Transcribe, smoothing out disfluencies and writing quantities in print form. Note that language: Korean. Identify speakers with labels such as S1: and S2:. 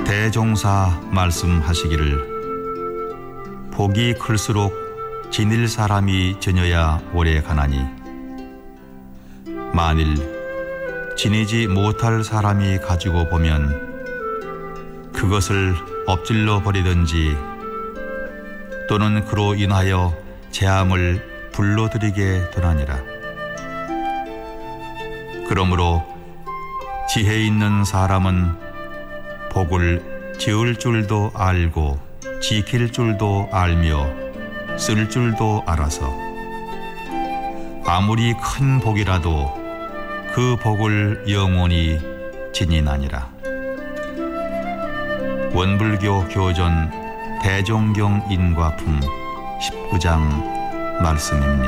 S1: 대종사 말씀하시기를 복이 클수록 지닐 사람이 지녀야 오래 가나니 만일 지니지 못할 사람이 가지고 보면 그것을 엎질러 버리든지 또는 그로 인하여 재앙을 불러들이게 되나니라. 그러므로 지혜 있는 사람은 복을 지을 줄도 알고 지킬 줄도 알며 쓸 줄도 알아서 아무리 큰 복이라도 그 복을 영원히 지니나니라. 원불교 교전 대종경 인과품 19장 말씀입니다.